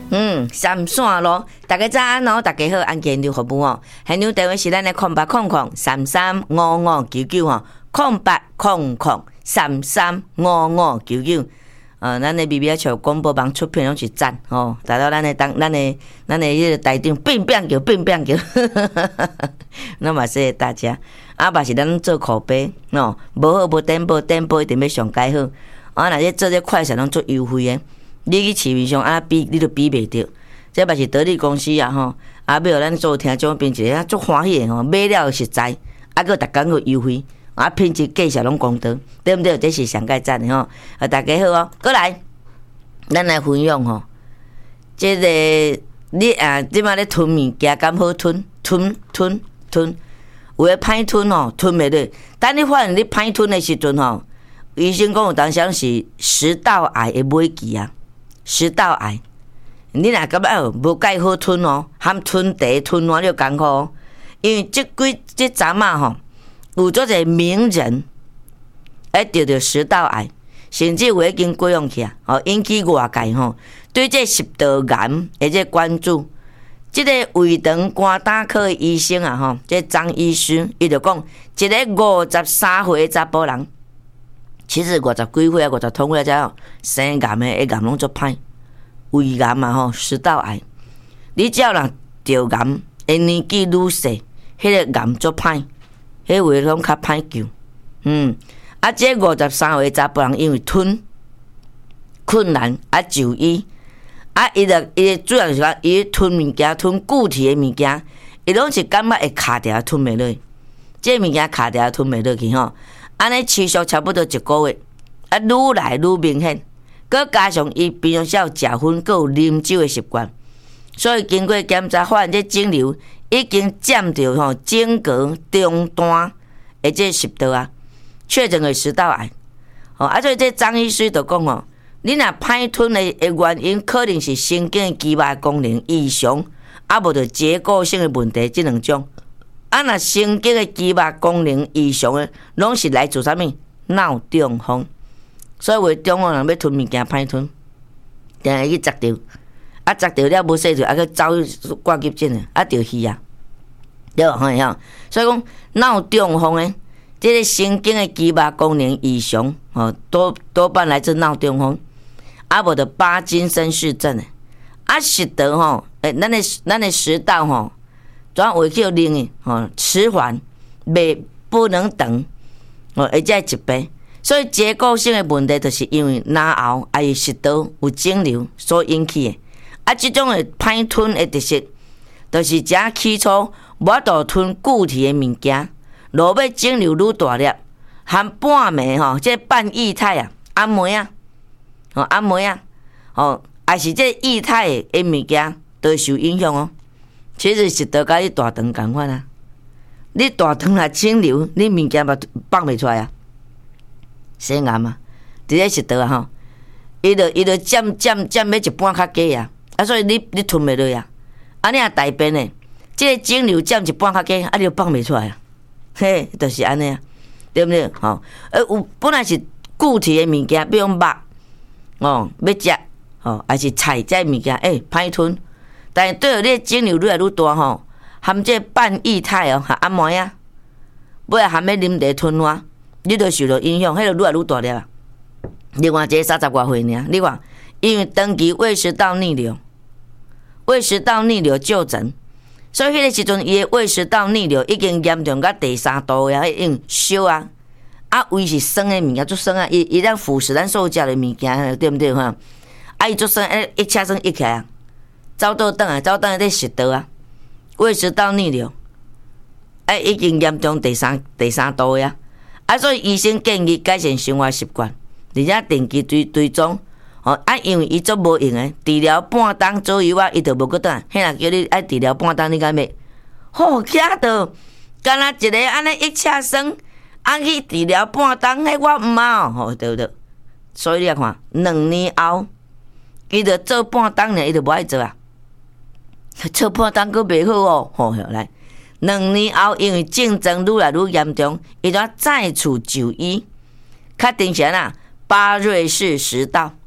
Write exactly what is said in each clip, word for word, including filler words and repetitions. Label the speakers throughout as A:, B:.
A: 嗯，三线咯，大家早安哦，大家好，安健流服务哦，现场电话是咱的空八空空三三五五九九哦，空八空空三三五五九九。呃，咱的 B B 笑广播网出品拢是赞哦，达到咱的当咱的咱的迄个台顶变变叫变变叫，那嘛谢谢大家。啊，嘛是咱做口碑喏，无好无颠簸，颠簸一定要上改好。啊，若是做这快闪拢做优惠的。你去市面上啊比，你都比袂着。这嘛是得力公司啊吼，啊要咱做听众朋友一个足欢喜的吼，买了实在，啊个逐工个优惠，啊品质价钱拢公道，对不对？这是上盖赞的吼。啊大家好哦，过来，咱来分享吼。这个你啊，即马咧吞物件敢好吞？吞吞吞，有诶歹吞吼，吞袂落。等你发现你歹吞的时阵吼，医生讲有当时是食道癌的尾期啊。食道癌，你若感觉哦无介好吞哦，含吞茶吞完了艰苦哦。因为即几即阵仔吼，有做者名人会得着食道癌，甚至有已经过用去啊，哦引起外界吼对这食道癌的这关注。即、这个胃肠肝胆科的医生啊吼，这张医师伊就讲，一个五十三岁的查甫人。其实五十几岁啊，五十通岁才生癌的，癌拢足歹，胃癌嘛吼，食道癌。你只要人得癌，会年纪愈细，迄个癌足歹，迄位拢较歹救。嗯，啊，这五十三岁查甫人因为吞困难啊就医，啊，伊着伊主要是讲伊吞物件，吞固体的物件，伊拢是感觉会卡掉吞袂落，这物件卡掉吞袂落去吼。安尼持续差不多一个月，啊，愈来愈明显。佮加上伊平常时有食薰，佮有啉酒的习惯，所以经过检查，发现这肿瘤已经占着吼整个中段的这食道啊，确诊为食道癌。哦，啊，所以这张医师就讲哦，你若歹吞的的原因，可能是神经的肌肉功能异常，啊，无着结构性的问题，这两种。啊，若神经的肌肉功能异常的，拢是来自啥物？脑中风。所以为中国人要吞物件歹吞，定会去砸着，啊砸着了无洗着，啊去走挂急诊的，啊着去啊，对吧？吼吼。所以讲脑中风的，这个神经的肌肉功能异常，哦，多多半来自脑中风，啊无着帕金森氏症的，啊食道吼，诶，咱的咱的食道吼。主要会叫令的吼迟缓，袂不能等，哦，而且疾病，所以结构性的问题，就是因为脑后还有食道有肿瘤所引起的。啊，这种的歹吞的特色，就是只起初无法度吞固体的物件，落尾肿瘤愈大粒，含半暝吼，这半液态啊，暗暝啊，哦暗暝啊，哦，还是这液态的物件都受影响哦。其实食道甲你大肠共款啊，你大肠若肿瘤，你物件嘛放袂出来啊，生癌嘛，伫咧食道啊吼，伊就伊就占占占要一半较低啊，啊所以你你吞袂落啊，啊你若大便诶，即个肿瘤占一半较低，啊你就放袂出来啊，嘿，就是安尼啊，对不对？吼，呃有本来是固体诶物件，比如肉，哦要食，哦还是菜这物件，诶歹吞。但是对你肿瘤愈来愈大吼，含这半液态哦，含暗暝啊，尾含要啉茶吞完，你就受到影响，迄个愈来愈大粒啊。另外一个三十外岁尔，你看，因为长期胃食道逆流，胃食道逆流就诊，所以迄个时阵伊的胃食道逆流已经严重到第三度呀，已经烧啊，啊胃是酸的物件，足酸啊，伊伊咱腐蚀咱所食的物件，对不对哈？啊伊足酸，诶一车酸一起来啊。走倒转来，走倒来在食道啊，胃食道逆流，哎，已经严重第三第三度呀，啊，所以医生建议改善生活习惯，而且定期追追踪，哦，啊，因为伊足无用诶，治疗半冬左右啊，伊就无搁转，迄若叫你爱治疗半冬，你敢要？吼，惊到，干那一个安尼一车酸，啊去治疗半冬，迄我毋要，吼，对不对？所以你看，两年后，伊就做半冬呢，伊就无爱做啊。做半冬阁袂好哦，吼、哦，来，两年后因为竞争愈来愈严重，伊就再次就医，确定啥啦？巴瑞氏食道，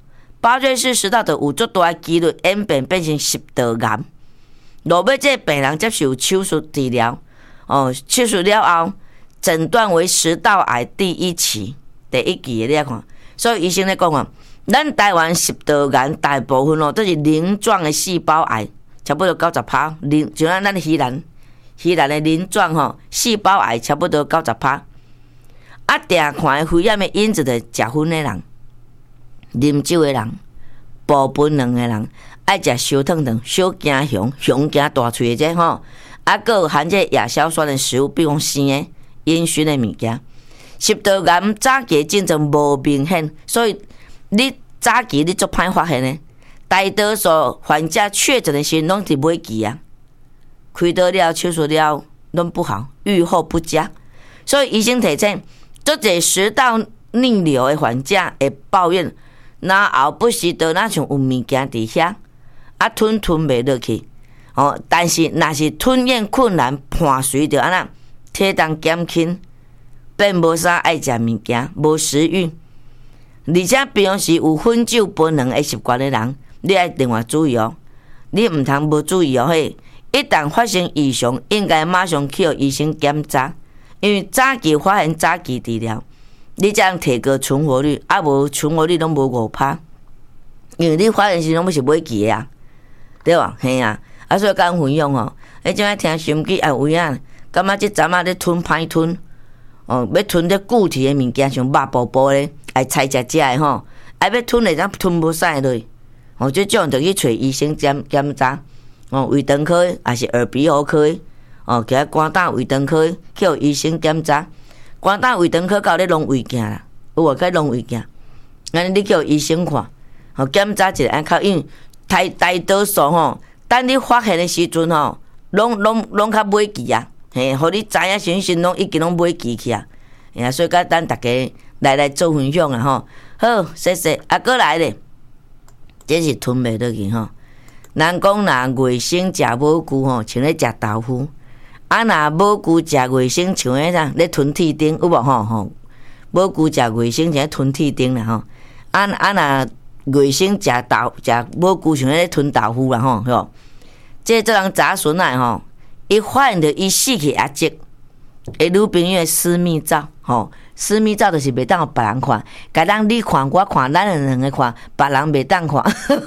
A: 八岁四食道的有足大几率演变变成食道癌。落尾这病人接受手术治疗，哦，手术了后诊断为食道癌第一期，第一期的你看。所以医生咧讲啊，咱台湾食道癌大部分哦都是鳞状的细胞癌，差不多九十趴。鳞就像咱鱼兰，鱼兰的鳞状吼细胞癌差不多九十趴。啊，定看肺炎的因子的食薰的人、啉酒的人、步奔两的人，爱食烧烫烫、小惊熊、熊惊大喙的这吼，啊，还有含这亚硝酸的食物，比如讲生的、烟熏的物件。食道癌早期症状无明显，所以你早期你足歹发现的。大多数患者确诊的时候拢是尾期啊，开刀了、手术了拢不好，预后不佳。所以医生提醒，足侪食道逆流的患者会抱怨，然后不时都那像有物件伫遐，啊吞吞袂落去。哦，但是若是吞咽困难，伴随着安那体重减轻。变无啥爱食物件，无食欲，而且平时有饮酒槟榔的习惯的人，你爱另外注意哦。你毋通无注意哦，嘿！一旦发生异常，应该马上去予医生检查，因为早期发现早期治疗，你才能提高存活率，啊无存活率拢无五趴，因为你发现时拢要是尾期啊，对吧？嘿啊，啊所以讲分享哦，你怎啊听心机啊有影，感觉即阵仔咧吞歹吞。哦，要吞啲固体的物件，像肉布布咧，爱菜食食的吼，爱要吞会当吞无晒落。哦，即种就去找医生检检查。哦，胃肠科还是耳鼻喉科，哦，去肝胆胃肠科去予医生检查。肝胆胃肠科到咧弄胃镜啦，有无去弄胃镜？安尼你去予医生看，哦，检查一下，安靠，因为大大多数吼，等你发现的时阵吼，拢拢拢较尾期啊。嘿，互你知影时阵拢已经拢尾期去啊！呀，所以甲咱大家来来做分享啊吼。好，谢谢。啊，过来咧，这是吞袂落去吼。人讲若卫生食无久吼，像咧食豆腐；啊，若无久食卫生，像咧啥咧吞铁钉，有无吼吼？无久食卫生，像咧吞铁钉啦吼。啊啊，若卫生食豆食无久，像咧吞豆腐啦吼，吼。这做人查孙仔吼。伊发现着伊死去阿叔，诶，女朋友的私密照，吼，私密照就是袂当互别人看，甲咱你看我看，咱两个看，别人袂当看，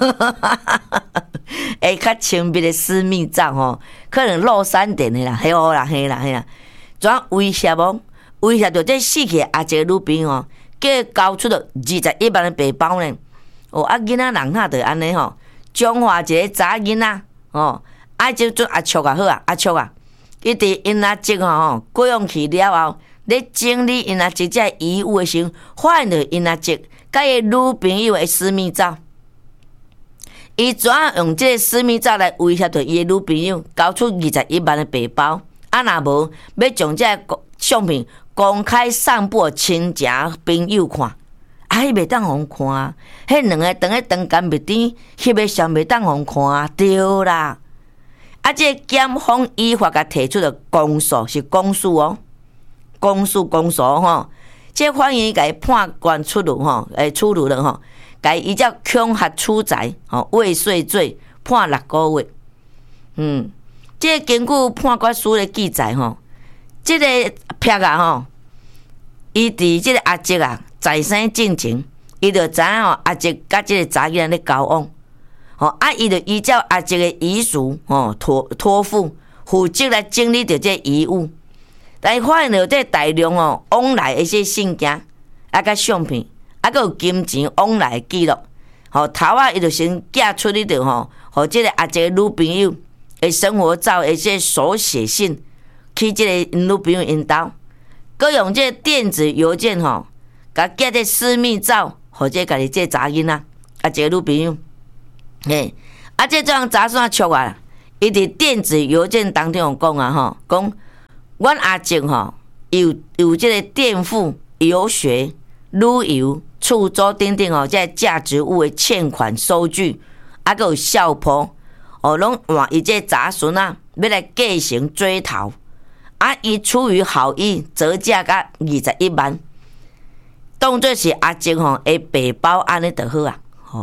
A: 会较亲密的私密照吼，可能露闪电的啦，嘿好啦，嘿啦，嘿啦，怎威胁无？威胁着这死去阿叔女朋友，叫交出着二十一万的白包呢。哦，啊，囡仔人哈着安尼吼，中华一个查囡仔，哦。啊，即阵阿叔啊好啊，阿叔啊，伊伫因阿叔吼过用去了后，咧整理因阿叔这遗物的时候，发现着因阿叔甲伊女朋友的私密照。伊怎样用这个私密照来威胁着伊的女朋友，交出二十一万的白包？啊，若无要将这个相片公开散布亲情朋友看，啊，伊袂当互看啊！迄两个当咧当干蜜甜，翕的相袂当互看啊，对啦。啊！这检方依法甲提出的公诉是公诉哦，公诉公诉吼。这法院甲伊判决出炉吼，诶，出炉了吼，甲伊依照恐吓处财吼未遂罪判六个月。嗯，这根据判决书的记载吼，这个撇啊吼，伊伫这个阿叔啊在生进前，伊就知影吼阿叔甲这个查囡仔咧交往。吼啊！伊就依照阿叔的遗嘱，吼托托付负责来整理着这遗物，但发现着这大量哦往来的些信件，啊甲相片，啊佮有金钱往来的记录，吼头啊伊就先寄出去着吼，互这个阿叔的女朋友的生活照的些手写信，去这个女朋友因兜，佮用这电子邮件吼，甲寄这私密照，或者家己这查囡仔，啊这个女朋友。嘿，啊，这种查啥错啊？伊伫电子邮件当中有讲啊，吼，讲阮阿叔吼有有这个垫付、游学、旅游、出租等等吼，这价值物的欠款收据，啊，佮有笑谱，哦，拢换伊这查孙啊，要来继承追讨，啊，伊出于好意折价甲二十一万，当做是阿叔吼的白包安尼就好啊，吼。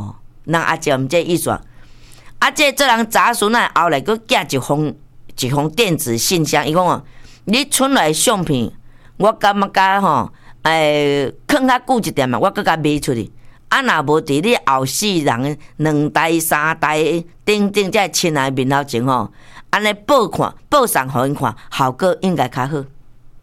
A: 人阿姐毋这意思啊。啊，这做人查孙啊，后来佫寄一封一封电子信箱，伊讲哦，你剩来相片，我感觉吼，诶，囥较久一点嘛，我佫甲卖出去。啊，若无伫你后世人两代三代顶顶这亲爱面头前吼，安尼报看报送互因看，效果应该较好。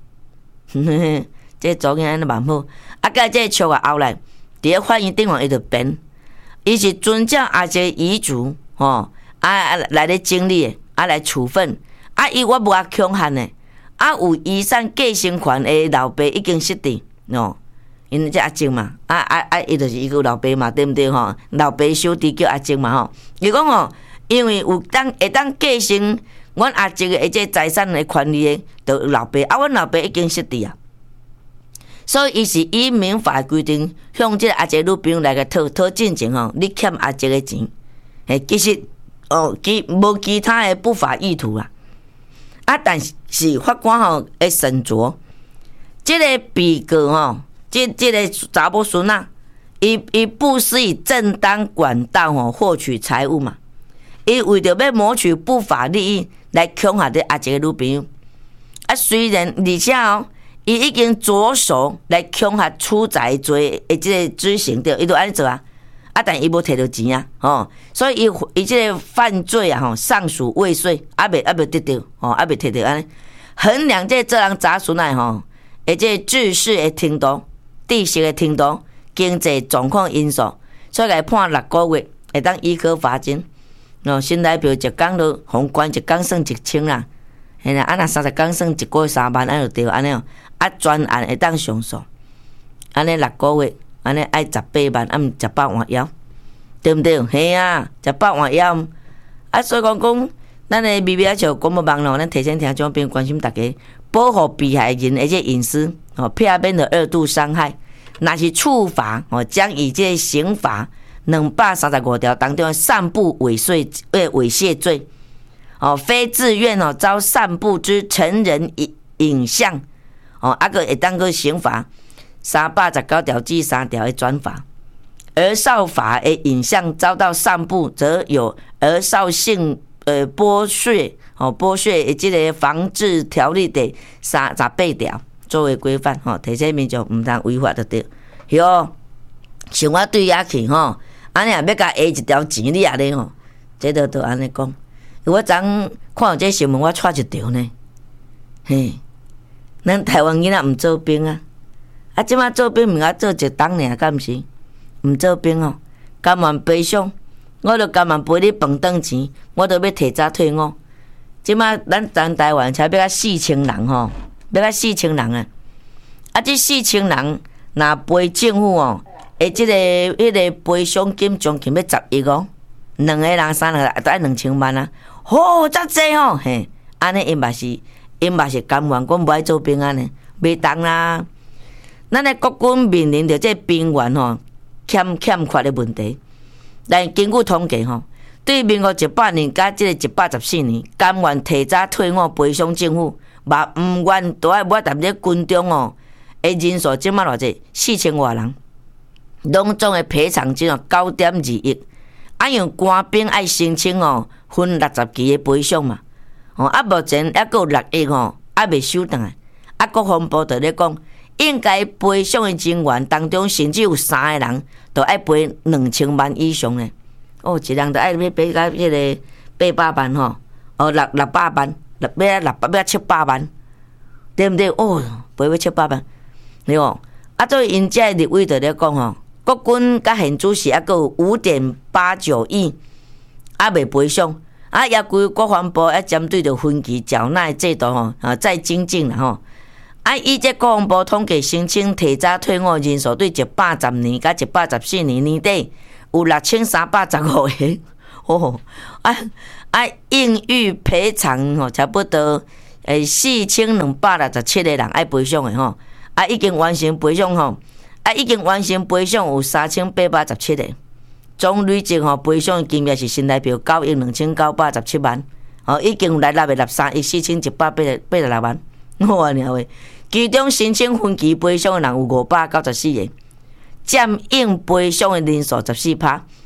A: 这做囝安尼蛮好。啊，甲这笑话后来，伫咧法院顶方伊就辩，伊是遵照阿姐遗嘱吼，啊来咧整理的，啊来处分，啊伊我无啊强悍的，啊有遗产继承权的老爸已经失智喏。因这阿静嘛，啊啊啊，伊就是伊个老爸嘛，对毋对吼？老爸小弟叫阿静嘛吼。伊讲吼，因为有当会当继承阮阿静的这财产的权利的，就老爸啊，阮老爸已经失智啊，所以伊是以民法规定向这个阿静女朋友来个讨讨进前吼，你欠阿静的钱，诶，其实哦，其无其他的不法意图啦。啊，但是法官吼会审酌，这个被告吼。这这个查某孙啊，伊伊不是以正当管道吼获取财物嘛，伊为着要谋取不法利益来恐吓这阿姐个女朋友。啊，虽然而且哦，伊已经着手来恐吓出财罪的这个执行着，伊都安尼做啊，啊，但伊无摕到钱啊，吼，所以伊伊这个犯罪啊，吼，尚属未遂，啊未啊未得到，吼，啊未摕到安尼，衡量这做人查孙啊，吼，而这治事的程度。地势的程度、经济状况因素，所以来判六个月，会当依科罚金。哦，新台币一工都宏观一工算一千啦，嘿啦，啊那三十工算一个月三万，安就对安尼哦。啊，专案会当上诉，安尼六个月，安尼爱十八万，啊毋十八万腰，对毋对？嘿啊，十八万腰。啊，所以讲讲，咱的微微啊像广播网络，咱提醒听众朋友关心大家，保护被害人的这隐私。哦，避免了二度伤害，若是处罚哦，将以这刑法两百三十五条当中散布猥亵呃猥亵罪，哦，非自愿哦遭散布之成人影影像，哦，啊个会当个刑罚三百十九条至三条的转罚，儿少法的影像遭到散布，则有儿少性呃剥削哦剥削的这个防治条例的三十八条。作为规范吼，提醒民众毋通违法就对。哟，像我对遐去吼，安尼也要甲下一条钱，你安尼吼，这都都安尼讲。我昨看有这新闻，我错一条呢。嘿，咱台湾囡仔毋做兵啊，啊，即马做兵毋甲做一档尔，敢毋是？毋做兵吼，甘愿赔偿，我著甘愿赔你饭顿钱，我著要提早退伍。即马咱咱台湾才要甲四千人吼。要甲四千人啊！啊，这四千人若赔政府哦，诶，即个迄个赔偿金将近要十亿哦，两个人、三个人都爱两千万啊！哦，遮济哦，嘿，安尼因嘛是，因嘛是甘愿讲无爱做兵安尼，袂当啦。咱的国军面临着这兵员吼欠欠缺的问题，但根据统计吼，对民国一百年甲即个一百十四年，甘愿提早退伍赔偿政府。嘛毋愿都爱我谈这军中哦，诶人数即马偌济四千外人，拢总诶赔偿金哦九点二亿，啊用官兵爱申请哦分六十期诶赔偿嘛，哦啊目前还佫有六亿哦还未收倒来，啊国防部就咧讲，应该赔偿诶人员当中，甚至有三个人都爱赔两千万以上咧，哦一人都爱要赔到迄个八百万吼，哦六六百万。六百六百要七百万，对毋对？哦，赔要七百万，对哦。啊，所以因这立委就咧讲吼，国军甲现主席还佫有五点八九亿，还未赔偿。啊，也规国防部要针对着分期缴纳制度吼，啊再精进啦吼。啊，以这国防部统计申请提早退伍人数，对一百十年甲一百十四年年底有六千三百十五个。哦，啊啊，应予赔偿吼，差不多诶四千两百六十七个人爱赔偿的吼，啊已经完成赔偿吼，啊已经完成赔偿有三千八百十七个，总累计吼赔偿金额是新台币九亿两千九百十七万，哦已经来纳的十三亿四千一百八十八十六万，我安尼话，其中申请分期赔偿的人有五百九十四个，占应赔偿的人数十四趴。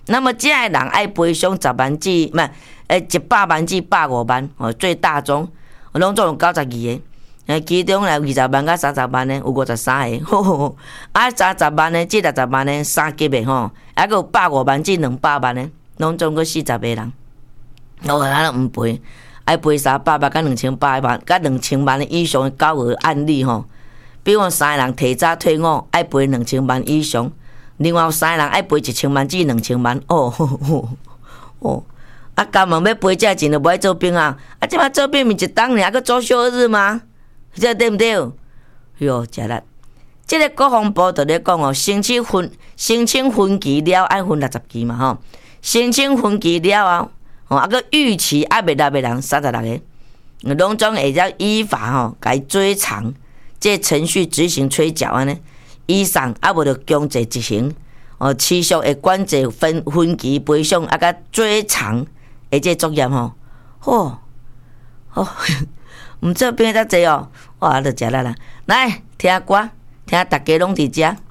A: 那么这个人爱赔偿十万至，唔係诶一百万至百五万哦，最大宗拢总有九十二个，诶，其中来二十万到三十万呢，有五十三个，吼吼吼啊三十万呢，至六十万呢，三级的吼，还有百五万至两百万呢，拢总共四十个人，哦，咱毋赔，爱赔三百万到两千八万，到两千万以上的高额案例吼，比如三个人提早退伍，爱赔两千万以上。另外有三个人爱赔一千万至两千万，哦吼吼哦，啊，干嘛要赔这钱就不爱做兵啊？啊，即摆做兵毋一当尔，还佫做休日吗？这对毋对？哟，食力！即个国防部就咧讲哦，申请分申请分期了，爱分六十期嘛吼。申请分期了啊，哦，啊，佫逾期还未六个人三十六个，拢总会则依法吼，该追偿，这程序执行催缴安尼。以上啊，无着强制执行，哦，持续会管制分分期赔偿啊，甲追偿，而这作业吼，吼，哦，毋做变则济哦，哇，着食力啦，来听歌，听大家拢伫遮。